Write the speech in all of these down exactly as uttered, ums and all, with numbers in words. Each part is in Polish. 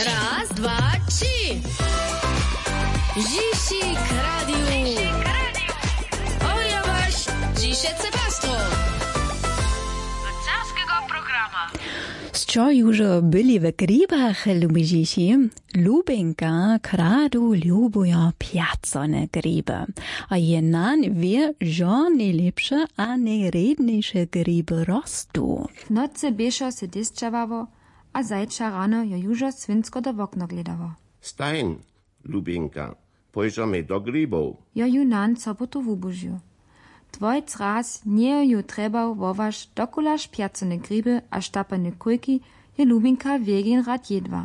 Raz, dwa, trzy. Zisik Radio. Oja wasz, dzisie cepastwo. Carskiego programa. Z čo już byli w gribach, lubiziši? Lubinka kradu lubują piacone griby. A jenan wie, że najlepsze a najredniejsze griby rostu. W nocy bieszo se dysčawało, a zajča rano jo južo svinsko do okno gledało. Stein, Lubinka, pojdziemy do gribów. Jo ju nan sobotu wubužiu. Dvojc raz nie ju trebał woważ dokulaż piacone griby a štapane kujki, je Lubinka wiegin rad jedwa.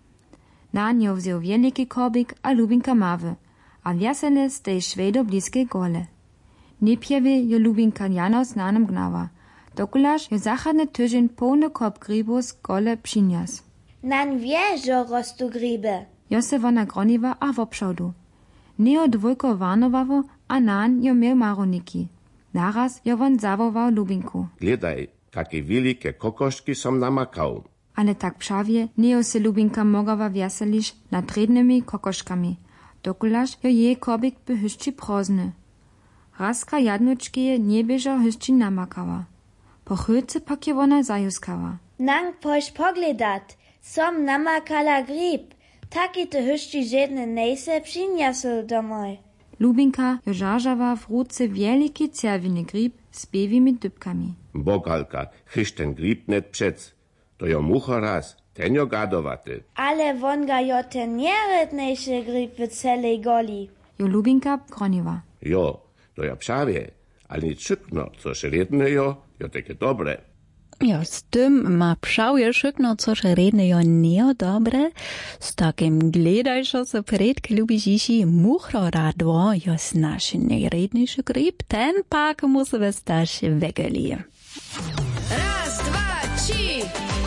Nan jo wziął wielki korbik a Lubinka mawy, a wiesele z tej szwejdo bliskie gole. Niepjewie jo Lubinka jano z nanem gnawa. Dokulaż jo zachadny tydzień pełny korb gribów z gole przyniósł. Nan wie, że rostu griby. Jo se wona groniwa a w obszodu. Neo dwójko warnowało, a nan jo miał maroniki. Naraz jo won zawołał Lubinku. Gledaj, jakie wielkie kokoszki som namakał. Ale tak prawie neo se Lubinka mogła wieselić nad rednymi kokoszkami. Dokulaż jo jej korbik by hyszczy prozny. Razka jadnuczkie nie bieżo hyszczy namakała. Po chylce pak je wona zajuskała. Nan pojś pogledat, som namakala grib. Taki to hyszczy żadne nejse przyniosł domoj. Lubinka jo żarzała w ruce wielki czerwony grib z bielimi dybkami. Bogalka, chyż ten grib net przec. To jo mucho raz, ten jo gadowaty. Ale won ga jo ten nieredniejszy grib w celej goli. Jo Lubinka groniła. Jo, to ja prawie, ale nic szybno, coż redne jo, jo takie dobre. Ja, z tym ma prawie szykno, coż redne jo nie dobre. Z takim gledajšo se predke lubižiši muchro radło, jo s naš najredniejszy grib, ten pak musi westać wegeli. Raz, dwa, trzy.